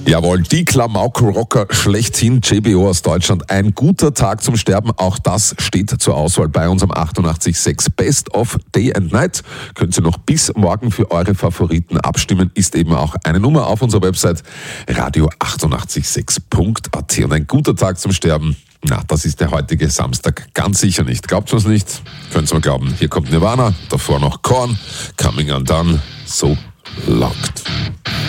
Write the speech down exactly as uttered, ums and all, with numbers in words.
Jawohl, die Klamauk-Rocker schlechthin, J B O aus Deutschland. Ein guter Tag zum Sterben, auch das steht zur Auswahl bei unserem achtundachtzig Komma sechs Best of Day and Night. Könnt ihr noch bis morgen für eure Favoriten abstimmen, ist eben auch eine Nummer auf unserer Website radio achtundachtzig Komma sechs punkt a t. Und ein guter Tag zum Sterben, na, das ist der heutige Samstag ganz sicher nicht. Glaubt ihr es nicht? Könnt ihr mal glauben. Hier kommt Nirvana, davor noch Korn, Coming Undone, so locked.